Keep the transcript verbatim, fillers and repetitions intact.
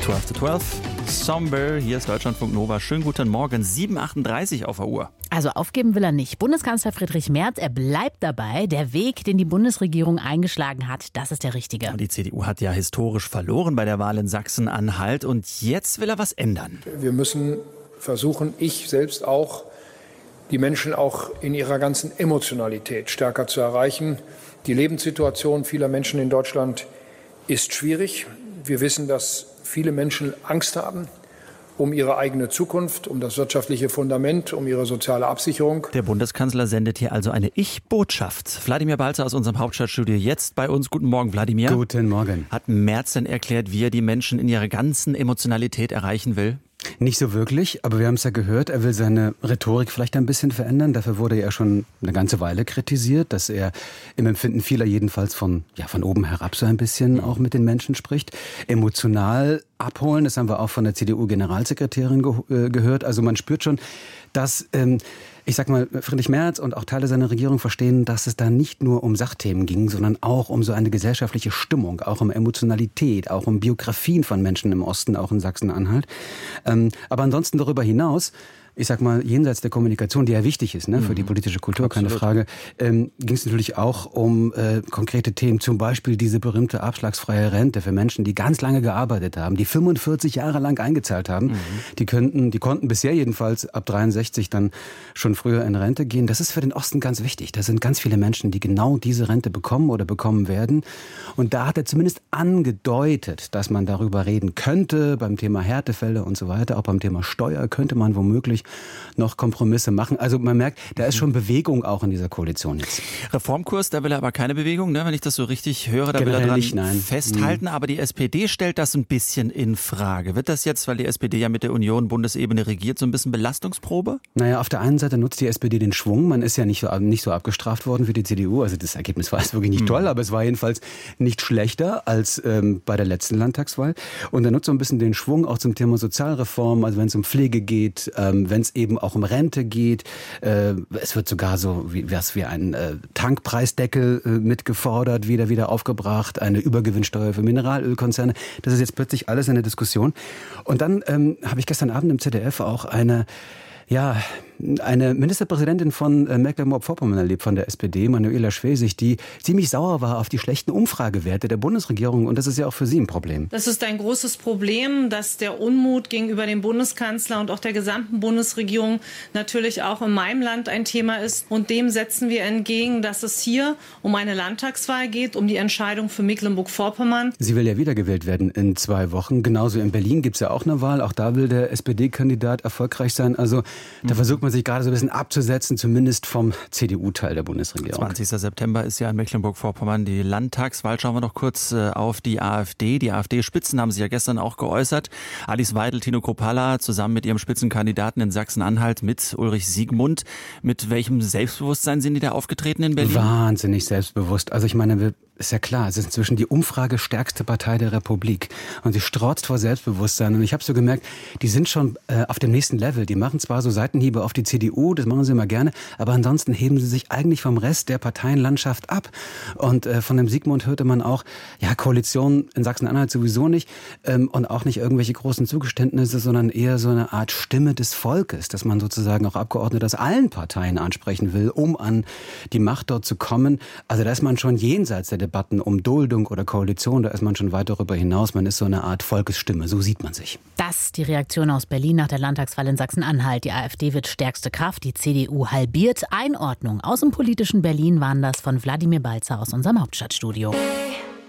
zwölf zu zwölf, Somber, hier ist Deutschlandfunk Nova. Schönen guten Morgen, sieben Uhr achtunddreißig auf der Uhr. Also aufgeben will er nicht. Bundeskanzler Friedrich Merz, er bleibt dabei. Der Weg, den die Bundesregierung eingeschlagen hat, das ist der richtige. Die C D U hat ja historisch verloren bei der Wahl in Sachsen-Anhalt und jetzt will er was ändern. Wir müssen versuchen, ich selbst auch, die Menschen auch in ihrer ganzen Emotionalität stärker zu erreichen. Die Lebenssituation vieler Menschen in Deutschland ist schwierig. Wir wissen, dass viele Menschen Angst haben um ihre eigene Zukunft, um das wirtschaftliche Fundament, um ihre soziale Absicherung. Der Bundeskanzler sendet hier also eine Ich-Botschaft. Wladimir Balzer aus unserem Hauptstadtstudio jetzt bei uns. Guten Morgen, Wladimir. Guten Morgen. Hat Merz denn erklärt, wie er die Menschen in ihrer ganzen Emotionalität erreichen will? Nicht so wirklich, aber wir haben es ja gehört, er will seine Rhetorik vielleicht ein bisschen verändern. Dafür wurde er schon eine ganze Weile kritisiert, dass er im Empfinden vieler jedenfalls von, ja, von oben herab so ein bisschen auch mit den Menschen spricht. Emotional abholen, das haben wir auch von der C D U-Generalsekretärin ge- äh, gehört. Also man spürt schon, dass, ähm, ich sag mal, Friedrich Merz und auch Teile seiner Regierung verstehen, dass es da nicht nur um Sachthemen ging, sondern auch um so eine gesellschaftliche Stimmung, auch um Emotionalität, auch um Biografien von Menschen im Osten, auch in Sachsen-Anhalt. Ähm, aber ansonsten darüber hinaus, ich sag mal, jenseits der Kommunikation, die ja wichtig ist, ne, für die politische Kultur, Absolut. keine Frage, ähm, ging es natürlich auch um äh, konkrete Themen, zum Beispiel diese berühmte abschlagsfreie Rente für Menschen, die ganz lange gearbeitet haben, die fünfundvierzig Jahre lang eingezahlt haben. Mhm. Die könnten, die konnten bisher jedenfalls ab dreiundsechzig dann schon früher in Rente gehen. Das ist für den Osten ganz wichtig. Da sind ganz viele Menschen, die genau diese Rente bekommen oder bekommen werden. Und da hat er zumindest angedeutet, dass man darüber reden könnte, beim Thema Härtefälle und so weiter, auch beim Thema Steuer könnte man womöglich noch Kompromisse machen. Also man merkt, da ist schon Bewegung auch in dieser Koalition jetzt. Reformkurs, da will er aber keine Bewegung, ne? Wenn ich das so richtig höre, da Generell will er dran nicht, nein. festhalten. Mhm. Aber die S P D stellt das ein bisschen in Frage. Wird das jetzt, weil die S P D ja mit der Union Bundesebene regiert, so ein bisschen Belastungsprobe? Naja, auf der einen Seite nutzt die S P D den Schwung. Man ist ja nicht so, nicht so abgestraft worden wie die C D U. Also das Ergebnis war jetzt wirklich nicht mhm. toll, aber es war jedenfalls nicht schlechter als ähm, bei der letzten Landtagswahl. Und er nutzt so ein bisschen den Schwung auch zum Thema Sozialreform, also wenn es um Pflege geht, ähm, wenn es eben auch um Rente geht. Äh, es wird sogar so wie, was wie ein äh, Tankpreisdeckel äh, mitgefordert, wieder wieder aufgebracht, eine Übergewinnsteuer für Mineralölkonzerne. Das ist jetzt plötzlich alles eine Diskussion. Und dann ähm, habe ich gestern Abend im Z D F auch eine, ja, eine Ministerpräsidentin von Mecklenburg-Vorpommern erlebt, von der S P D, Manuela Schwesig, die ziemlich sauer war auf die schlechten Umfragewerte der Bundesregierung. Und das ist ja auch für sie ein Problem. Das ist ein großes Problem, dass der Unmut gegenüber dem Bundeskanzler und auch der gesamten Bundesregierung natürlich auch in meinem Land ein Thema ist. Und dem setzen wir entgegen, dass es hier um eine Landtagswahl geht, um die Entscheidung für Mecklenburg-Vorpommern. Sie will ja wiedergewählt werden in zwei Wochen. Genauso in Berlin gibt es ja auch eine Wahl. Auch da will der S P D-Kandidat erfolgreich sein. Also da mhm. versucht man sich gerade so ein bisschen abzusetzen, zumindest vom C D U-Teil der Bundesregierung. zwanzigster September ist ja in Mecklenburg-Vorpommern die Landtagswahl. Schauen wir noch kurz äh, auf die AfD. Die AfD-Spitzen haben sich ja gestern auch geäußert. Alice Weidel, Tino Kruppalla zusammen mit ihrem Spitzenkandidaten in Sachsen-Anhalt mit Ulrich Siegmund. Mit welchem Selbstbewusstsein sind die da aufgetreten in Berlin? Wahnsinnig selbstbewusst. Also ich meine, wir ist ja klar, es ist inzwischen die umfragestärkste Partei der Republik. Und sie strotzt vor Selbstbewusstsein. Und ich habe so gemerkt, die sind schon äh, auf dem nächsten Level. Die machen zwar so Seitenhiebe auf die C D U, das machen sie immer gerne, aber ansonsten heben sie sich eigentlich vom Rest der Parteienlandschaft ab. Und äh, von dem Siegmund hörte man auch, ja, Koalition in Sachsen-Anhalt sowieso nicht ähm, und auch nicht irgendwelche großen Zugeständnisse, sondern eher so eine Art Stimme des Volkes, dass man sozusagen auch Abgeordnete aus allen Parteien ansprechen will, um an die Macht dort zu kommen. Also da ist man schon jenseits der Debatten um Duldung oder Koalition, da ist man schon weit darüber hinaus. Man ist so eine Art Volkesstimme, so sieht man sich. Das die Reaktion aus Berlin nach der Landtagswahl in Sachsen-Anhalt. Die AfD wird stärkste Kraft, die C D U halbiert. Einordnung aus dem politischen Berlin waren das von Wladimir Balzer aus unserem Hauptstadtstudio.